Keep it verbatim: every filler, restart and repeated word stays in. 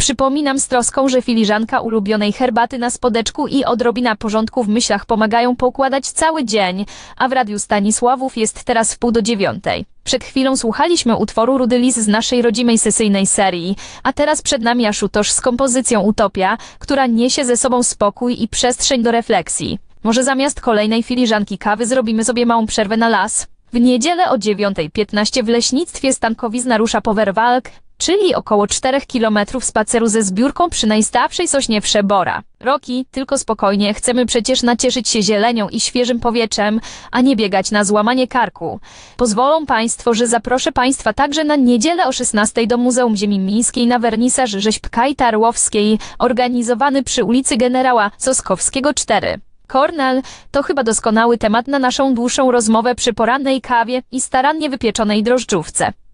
Przypominam z troską, że filiżanka ulubionej herbaty na spodeczku i odrobina porządku w myślach pomagają poukładać cały dzień, a w Radiu Stanisławów jest teraz w pół do dziewiątej. Przed chwilą słuchaliśmy utworu Rudy Lis z naszej rodzimej sesyjnej serii, a teraz przed nami Ashutosh z kompozycją Utopia, która niesie ze sobą spokój i przestrzeń do refleksji. Może zamiast kolejnej filiżanki kawy zrobimy sobie małą przerwę na las? W niedzielę o dziewiątej piętnaście w leśnictwie Stankowizna rusza Powerwalk, czyli około czterech kilometrów spaceru ze zbiórką przy najstarszej sośnie Wszebora. Roki, tylko spokojnie, chcemy przecież nacieszyć się zielenią i świeżym powietrzem, a nie biegać na złamanie karku. Pozwolą Państwo, że zaproszę Państwa także na niedzielę o szesnastej do Muzeum Ziemi Miejskiej na wernisaż rzeźb Kaj Tarłowskiej, organizowany przy ulicy Generała Soskowskiego cztery. Kornel to chyba doskonały temat na naszą dłuższą rozmowę przy porannej kawie i starannie wypieczonej drożdżówce.